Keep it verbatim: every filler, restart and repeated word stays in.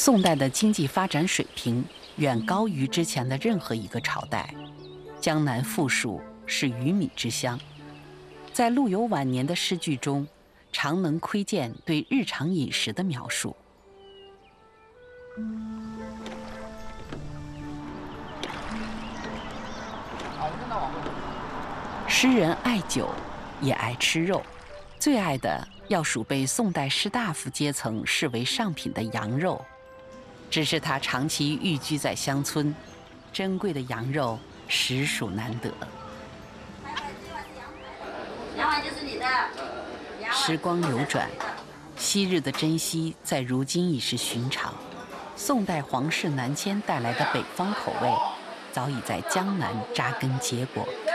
宋代的经济发展水平远高于之前的任何一个朝代，江南富庶，是鱼米之乡。在陆游晚年的诗句中，常能窥见对日常饮食的描述。诗人爱酒，也爱吃肉，最爱的要数被宋代士大夫阶层视为上品的羊肉。只是他长期寓居在乡村，珍贵的羊肉实属难得。 羊丸就是你的。 时光流转，昔日的珍惜在如今已是寻常。宋代皇室南迁带来的北方口味，早已在江南扎根结果。